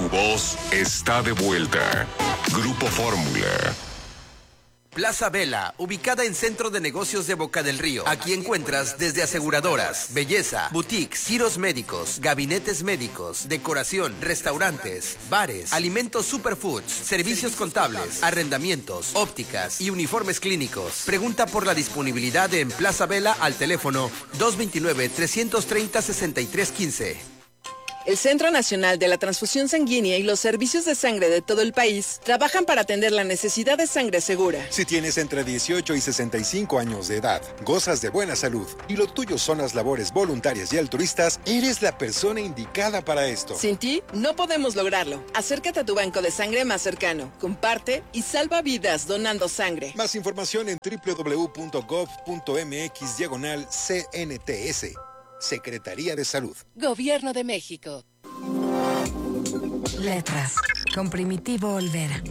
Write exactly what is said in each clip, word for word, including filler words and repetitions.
voz está de vuelta. Grupo Fórmula. Plaza Vela, ubicada en Centro de Negocios de Boca del Río. Aquí encuentras desde aseguradoras, belleza, boutiques, giros médicos, gabinetes médicos, decoración, restaurantes, bares, alimentos superfoods, servicios contables, arrendamientos, ópticas y uniformes clínicos. Pregunta por la disponibilidad en Plaza Vela al teléfono dos dos nueve, tres tres cero, seis tres uno cinco. El Centro Nacional de la Transfusión Sanguínea y los servicios de sangre de todo el país trabajan para atender la necesidad de sangre segura. Si tienes entre dieciocho y sesenta y cinco años de edad, gozas de buena salud y lo tuyo son las labores voluntarias y altruistas, eres la persona indicada para esto. Sin ti, no podemos lograrlo. Acércate a tu banco de sangre más cercano, comparte y salva vidas donando sangre. Más información en doble u doble u doble u punto gov punto mx diagonal C N T S. Secretaría de Salud. Gobierno de México. Letras, con Primitivo Olvera.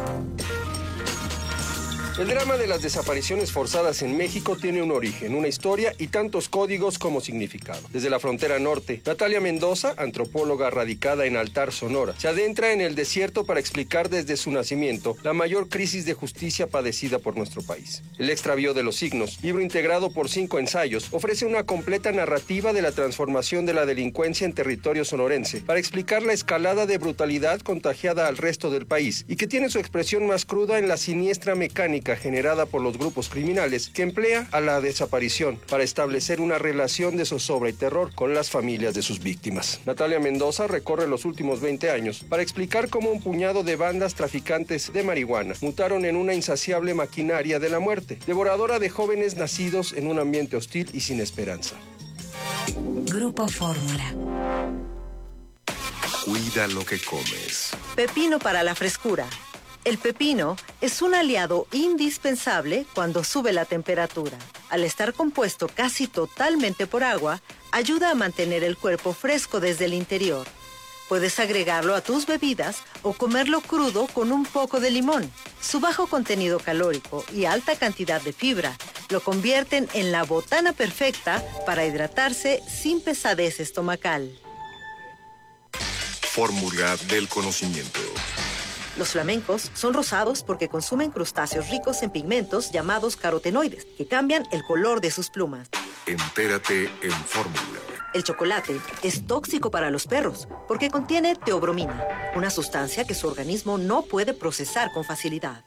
El drama de las desapariciones forzadas en México tiene un origen, una historia y tantos códigos como significado. Desde la frontera norte, Natalia Mendoza, antropóloga radicada en Altar, Sonora, se adentra en el desierto para explicar desde su nacimiento la mayor crisis de justicia padecida por nuestro país. El extravío de los signos, libro integrado por cinco ensayos, ofrece una completa narrativa de la transformación de la delincuencia en territorio sonorense para explicar la escalada de brutalidad contagiada al resto del país y que tiene su expresión más cruda en la siniestra mecánica generada por los grupos criminales que emplea a la desaparición para establecer una relación de zozobra y terror con las familias de sus víctimas. Natalia Mendoza recorre los últimos veinte años para explicar cómo un puñado de bandas traficantes de marihuana mutaron en una insaciable maquinaria de la muerte, devoradora de jóvenes nacidos en un ambiente hostil y sin esperanza. Grupo Fórmula. Cuida lo que comes. Pepino para la frescura. El pepino es un aliado indispensable cuando sube la temperatura. Al estar compuesto casi totalmente por agua, ayuda a mantener el cuerpo fresco desde el interior. Puedes agregarlo a tus bebidas o comerlo crudo con un poco de limón. Su bajo contenido calórico y alta cantidad de fibra lo convierten en la botana perfecta para hidratarse sin pesadez estomacal. Fórmula del conocimiento. Los flamencos son rosados porque consumen crustáceos ricos en pigmentos llamados carotenoides, que cambian el color de sus plumas. Entérate en Fórmula. El chocolate es tóxico para los perros porque contiene teobromina, una sustancia que su organismo no puede procesar con facilidad.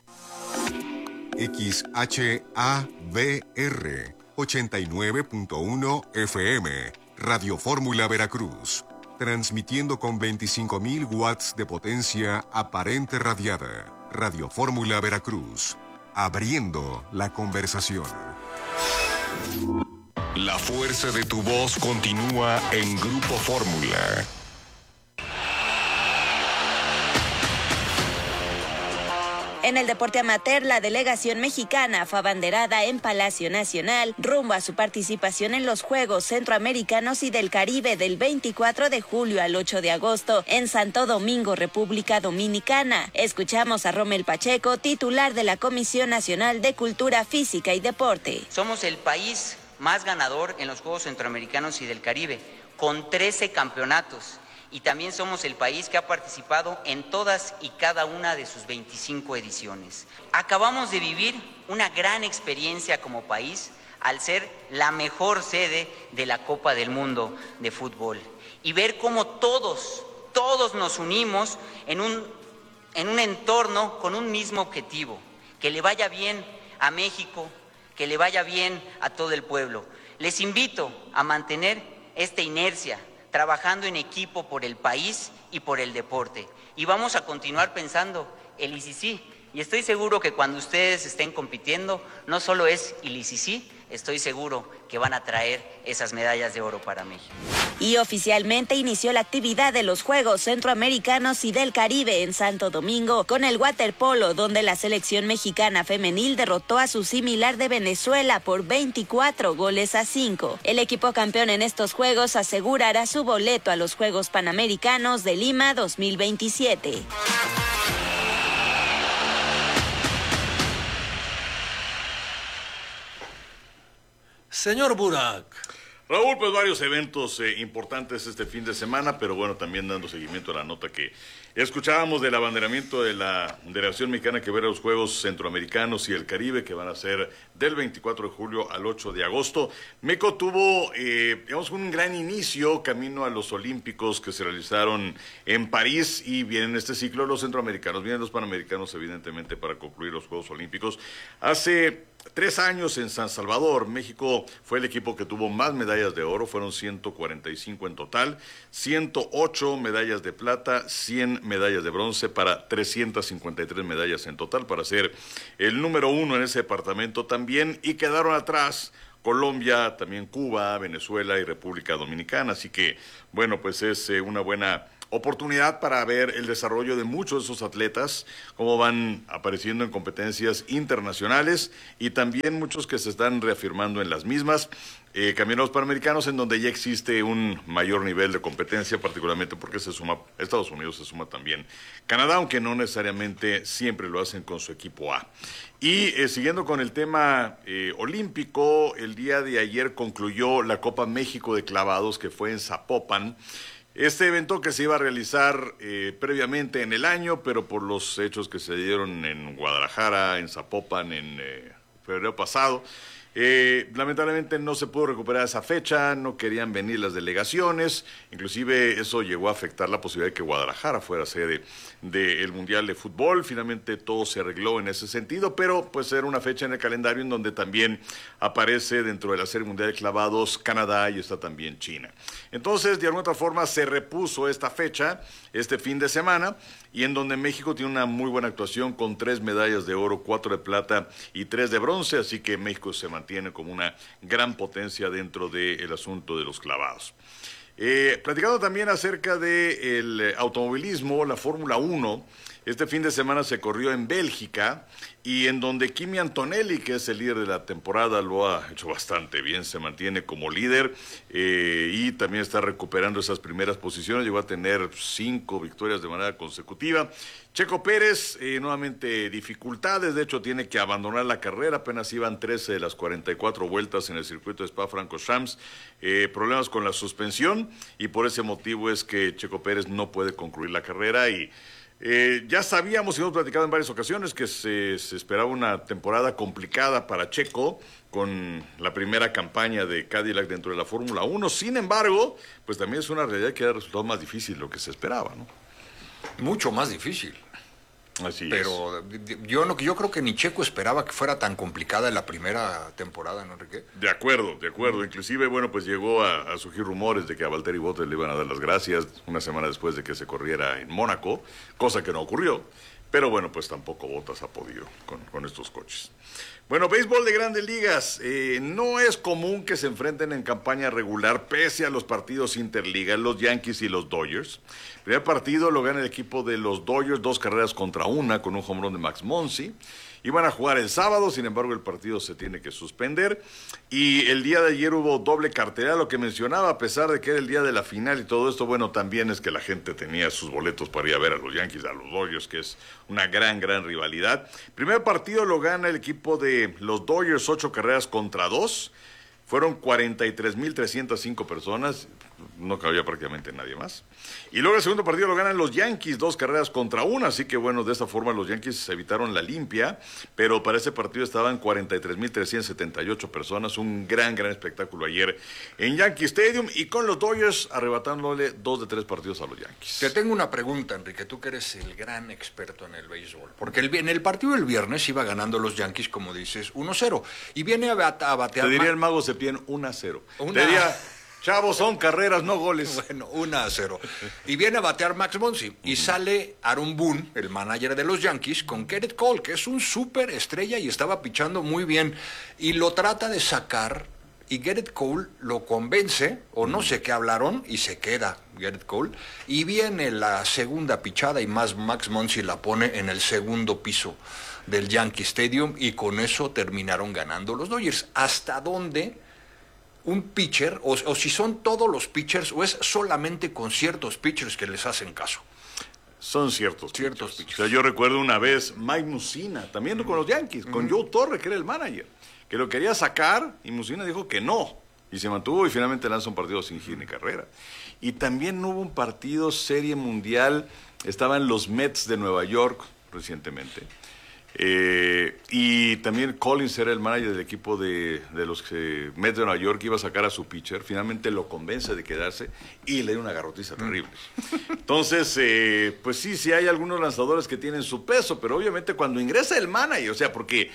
X H A V R ochenta y nueve punto uno F M, Radio Fórmula Veracruz. Transmitiendo con veinticinco mil watts de potencia aparente radiada. Radio Fórmula Veracruz. Abriendo la conversación. La fuerza de tu voz continúa en Grupo Fórmula. En el deporte amateur, la delegación mexicana fue abanderada en Palacio Nacional rumbo a su participación en los Juegos Centroamericanos y del Caribe del veinticuatro de julio al ocho de agosto en Santo Domingo, República Dominicana. Escuchamos a Rommel Pacheco, titular de la Comisión Nacional de Cultura Física y Deporte. Somos el país más ganador en los Juegos Centroamericanos y del Caribe, con trece campeonatos. Y también somos el país que ha participado en todas y cada una de sus veinticinco ediciones. Acabamos de vivir una gran experiencia como país al ser la mejor sede de la Copa del Mundo de fútbol y ver cómo todos, todos nos unimos en un, en un entorno con un mismo objetivo, que le vaya bien a México, que le vaya bien a todo el pueblo. Les invito a mantener esta inercia, trabajando en equipo por el país y por el deporte. Y vamos a continuar pensando el I C C. Y estoy seguro que cuando ustedes estén compitiendo, no solo es el I C C, estoy seguro que van a traer esas medallas de oro para México. Y oficialmente inició la actividad de los Juegos Centroamericanos y del Caribe en Santo Domingo con el waterpolo, donde la selección mexicana femenil derrotó a su similar de Venezuela por veinticuatro goles a cinco. El equipo campeón en estos Juegos asegurará su boleto a los Juegos Panamericanos de Lima dos mil veintisiete. Señor Burak. Raúl, pues varios eventos eh, importantes este fin de semana, pero bueno, también dando seguimiento a la nota que escuchábamos del abanderamiento de la Delegación Mexicana que va a los Juegos Centroamericanos y el Caribe, que van a ser del veinticuatro de julio al ocho de agosto. México tuvo, eh, digamos, un gran inicio camino a los Olímpicos que se realizaron en París, y vienen este ciclo los centroamericanos, vienen los panamericanos, evidentemente, para concluir los Juegos Olímpicos. Hace tres años en San Salvador, México fue el equipo que tuvo más medallas de oro, fueron ciento cuarenta y cinco en total, ciento ocho medallas de plata, cien medallas de bronce para trescientas cincuenta y tres medallas en total, para ser el número uno en ese departamento también, y quedaron atrás Colombia, también Cuba, Venezuela y República Dominicana. Así que, bueno, pues es eh, una buena oportunidad para ver el desarrollo de muchos de esos atletas, cómo van apareciendo en competencias internacionales, y también muchos que se están reafirmando en las mismas. Eh, Camino a los Panamericanos, en donde ya existe un mayor nivel de competencia, particularmente porque se suma Estados Unidos, se suma también Canadá, aunque no necesariamente siempre lo hacen con su equipo A. Y eh, siguiendo con el tema eh, olímpico, el día de ayer concluyó la Copa México de Clavados, que fue en Zapopan. Este evento que se iba a realizar eh, previamente en el año, pero por los hechos que se dieron en Guadalajara, en Zapopan, en eh, febrero pasado, Eh, lamentablemente no se pudo recuperar esa fecha, no querían venir las delegaciones, inclusive eso llegó a afectar la posibilidad de que Guadalajara fuera sede del Mundial de Fútbol. Finalmente todo se arregló en ese sentido, pero pues era una fecha en el calendario en donde también aparece dentro de la Serie Mundial de Clavados Canadá, y está también China. Entonces, de alguna otra forma se repuso esta fecha, este fin de semana, y en donde México tiene una muy buena actuación con tres medallas de oro, cuatro de plata y tres de bronce, así que México se mantiene como una gran potencia dentro del asunto de los clavados. Eh, platicando también acerca del automovilismo, la Fórmula uno, este fin de semana se corrió en Bélgica, y en donde Kimi Antonelli, que es el líder de la temporada, lo ha hecho bastante bien, se mantiene como líder eh, y también está recuperando esas primeras posiciones, llegó a tener cinco victorias de manera consecutiva. Checo Pérez, eh, nuevamente dificultades, de hecho tiene que abandonar la carrera, apenas iban trece de las cuarenta y cuatro vueltas en el circuito de Spa-Francorchamps, eh, problemas con la suspensión, y por ese motivo es que Checo Pérez no puede concluir la carrera. Y Eh, ya sabíamos y hemos platicado en varias ocasiones que se, se esperaba una temporada complicada para Checo con la primera campaña de Cadillac dentro de la Fórmula uno. Sin embargo, pues también es una realidad que ha resultado más difícil de lo que se esperaba, ¿no? Mucho más difícil. Así Pero es. yo no, yo creo que ni Checo esperaba que fuera tan complicada la primera temporada, ¿no, Enrique? De acuerdo, de acuerdo. Mm. Inclusive, bueno, pues llegó a, a surgir rumores de que a Valtteri Bottas le iban a dar las gracias una semana después de que se corriera en Mónaco, cosa que no ocurrió. Pero bueno, pues tampoco Bottas ha podido con, con estos coches. Bueno, béisbol de Grandes Ligas. Eh, no es común que se enfrenten en campaña regular, pese a los partidos interligas, los Yankees y los Dodgers. El primer partido lo gana el equipo de los Dodgers, dos carreras contra una, con un home run de Max Muncy. Iban a jugar el sábado, sin embargo el partido se tiene que suspender. Y el día de ayer hubo doble cartelera, lo que mencionaba, a pesar de que era el día de la final y todo esto, bueno, también es que la gente tenía sus boletos para ir a ver a los Yankees, a los Dodgers, que es una gran, gran rivalidad. Primer partido lo gana el equipo de los Dodgers, ocho carreras contra dos. Fueron cuarenta y tres mil trescientas cinco personas, no cabía prácticamente nadie más. Y luego el segundo partido lo ganan los Yankees, dos carreras contra una, así que bueno, de esta forma los Yankees evitaron la limpia, pero para ese partido estaban cuarenta y tres mil trescientas setenta y ocho personas, un gran, gran espectáculo ayer en Yankee Stadium, y con los Dodgers arrebatándole dos de tres partidos a los Yankees. Te tengo una pregunta, Enrique, tú que eres el gran experto en el béisbol, porque el, en el partido del viernes iba ganando los Yankees, como dices, uno cero, y viene a, bat, a batear... Te diría el mago Sepien uno a cero. Una... Te diría... Chavos, son carreras, no goles. Bueno, uno a cero. Y viene a batear Max Muncy. Y sale Aaron Boone, el manager de los Yankees, con Gerrit Cole, que es un súper estrella y estaba pichando muy bien. Y lo trata de sacar, y Gerrit Cole lo convence, o no sé qué hablaron, y se queda Gerrit Cole. Y viene la segunda pichada y más Max Muncy la pone en el segundo piso del Yankee Stadium, y con eso terminaron ganando los Dodgers. ¿Hasta dónde un pitcher, o, o si son todos los pitchers, o es solamente con ciertos pitchers que les hacen caso? Son ciertos, ciertos pitchers. pitchers. O sea, yo recuerdo una vez Mike Mussina, también con los Yankees, con uh-huh. Joe Torre, que era el manager, que lo quería sacar y Mussina dijo que no. Y se mantuvo y finalmente lanza un partido sin hit ni carrera. Y también hubo un partido serie mundial, estaban los Mets de Nueva York recientemente. Eh, y también Collins era el manager del equipo de, de los eh, Mets de Nueva York, iba a sacar a su pitcher, finalmente lo convence de quedarse y le dio una garrotiza terrible. Entonces, eh, pues sí, sí hay algunos lanzadores que tienen su peso, pero obviamente cuando ingresa el manager, o sea, porque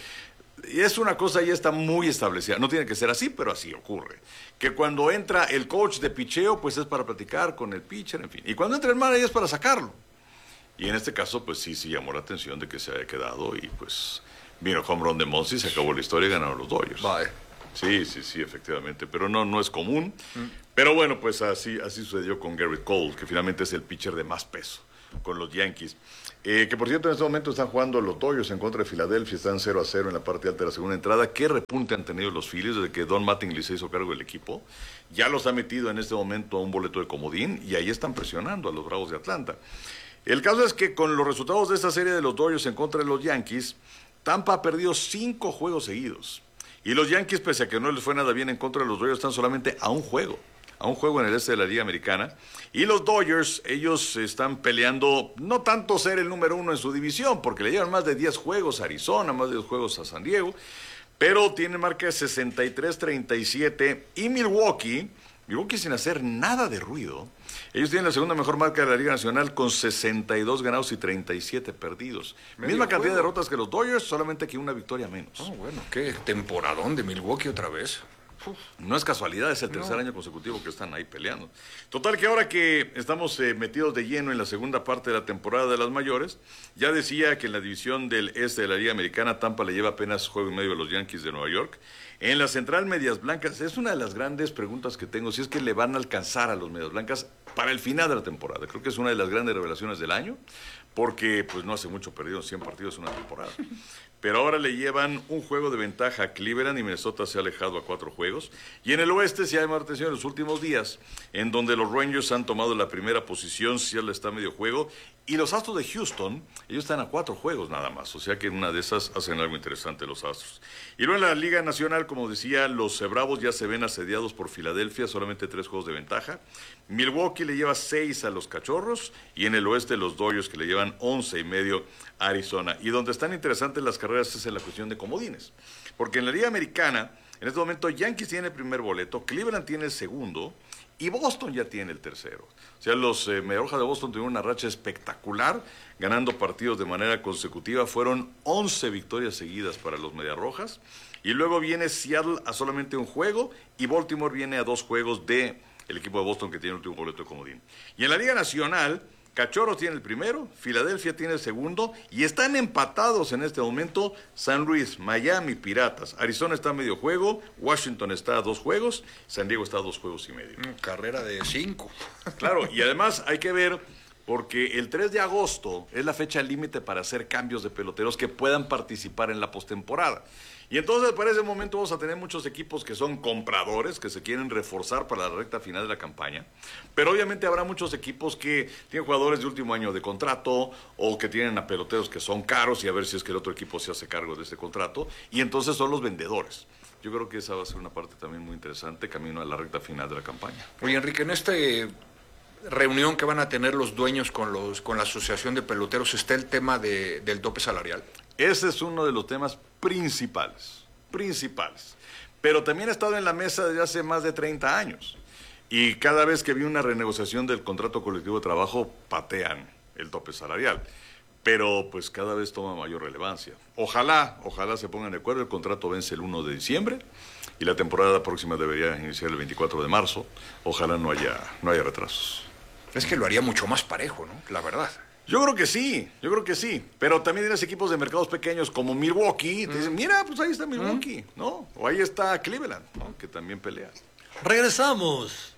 es una cosa ya está muy establecida, no tiene que ser así, pero así ocurre, que cuando entra el coach de picheo, pues es para platicar con el pitcher, en fin, y cuando entra el manager es para sacarlo. Y en este caso, pues sí, sí llamó la atención de que se haya quedado y pues vino home run de Monsi, se acabó la historia y ganaron los Dodgers. Vale. Sí, sí, sí, efectivamente, pero no, no es común. Mm. Pero bueno, pues así, así sucedió con Garrett Cole, que finalmente es el pitcher de más peso con los Yankees. Eh, que por cierto en este momento están jugando los Dodgers en contra de Filadelfia, están cero a cero en la parte alta de la segunda entrada. ¿Qué repunte han tenido los Phillies desde que Don Mattingly se hizo cargo del equipo? Ya los ha metido en este momento a un boleto de comodín y ahí están presionando a los Bravos de Atlanta. El caso es que con los resultados de esta serie de los Dodgers en contra de los Yankees, Tampa ha perdido cinco juegos seguidos. Y los Yankees, pese a que no les fue nada bien en contra de los Dodgers, están solamente a un juego. A un juego en el este de la Liga Americana. Y los Dodgers, ellos están peleando no tanto ser el número uno en su división, porque le llevan más de diez juegos a Arizona, más de diez juegos a San Diego, pero tienen marca de sesenta y tres treinta y siete. Y Milwaukee, Milwaukee sin hacer nada de ruido, ellos tienen la segunda mejor marca de la Liga Nacional con sesenta y dos ganados y treinta y siete perdidos. Medio Misma cantidad juego. de derrotas que los Dodgers, solamente que una victoria menos. Oh, bueno, qué temporadón de Milwaukee otra vez. Uf. No es casualidad, es el tercer no. año consecutivo que están ahí peleando. Total que ahora que estamos eh, metidos de lleno en la segunda parte de la temporada de las mayores, ya decía que en la división del este de la Liga Americana, Tampa le lleva apenas juego y medio a los Yankees de Nueva York. En la central Medias Blancas, es una de las grandes preguntas que tengo, si es que le van a alcanzar a los Medias Blancas para el final de la temporada. Creo que es una de las grandes revelaciones del año, porque pues no hace mucho perdieron cien partidos en una temporada. Pero ahora le llevan un juego de ventaja a Cleveland y Minnesota se ha alejado a cuatro juegos. Y en el oeste se ha llamado atención en los últimos días, en donde los Rangers han tomado la primera posición, Seattle está a medio juego, y los Astros de Houston, ellos están a cuatro juegos nada más, o sea que en una de esas hacen algo interesante los Astros. Y luego en la Liga Nacional, como decía, los Bravos ya se ven asediados por Filadelfia, solamente tres juegos de ventaja. Milwaukee le lleva seis a los Cachorros, y en el oeste los Dodgers que le llevan once y medio a Arizona. Y donde están interesantes las carreras es en la cuestión de comodines, porque en la Liga Americana, en este momento Yankees tiene el primer boleto, Cleveland tiene el segundo, y Boston ya tiene el tercero. O sea, los eh, Mediarrojas de Boston tuvieron una racha espectacular, ganando partidos de manera consecutiva. Fueron once victorias seguidas para los Mediarrojas. Y luego viene Seattle a solamente un juego, y Baltimore viene a dos juegos de el equipo de Boston que tiene el último boleto de comodín. Y en la Liga Nacional, Cachorros tiene el primero, Filadelfia tiene el segundo, y están empatados en este momento San Luis, Miami, Piratas. Arizona está a medio juego, Washington está a dos juegos, San Diego está a dos juegos y medio. Carrera de cinco. Claro, y además hay que ver, porque el tres de agosto es la fecha límite para hacer cambios de peloteros que puedan participar en la postemporada. Y entonces para ese momento vamos a tener muchos equipos que son compradores, que se quieren reforzar para la recta final de la campaña, pero obviamente habrá muchos equipos que tienen jugadores de último año de contrato o que tienen a peloteros que son caros y a ver si es que el otro equipo se hace cargo de ese contrato, y entonces son los vendedores. Yo creo que esa va a ser una parte también muy interesante camino a la recta final de la campaña. Oye, Enrique, en este reunión que van a tener los dueños con los con la Asociación de Peloteros, ¿está el tema de, del tope salarial? Ese es uno de los temas principales, principales. Pero también ha estado en la mesa desde hace más de treinta años. Y cada vez que vi una renegociación del contrato colectivo de trabajo, patean el tope salarial. Pero pues cada vez toma mayor relevancia. Ojalá, ojalá se pongan de acuerdo. El contrato vence el uno de diciembre y la temporada próxima debería iniciar el veinticuatro de marzo. Ojalá no haya, no haya retrasos. Es que lo haría mucho más parejo, ¿no? La verdad. Yo creo que sí, yo creo que sí. Pero también tienes equipos de mercados pequeños como Milwaukee. Te dicen, mira, pues ahí está Milwaukee, ¿no? O ahí está Cleveland, ¿no? Que también pelea. Regresamos.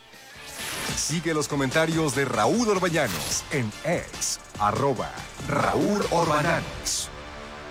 Sigue los comentarios de Raúl Orbañanos en X, arroba Raúl Orbañanos.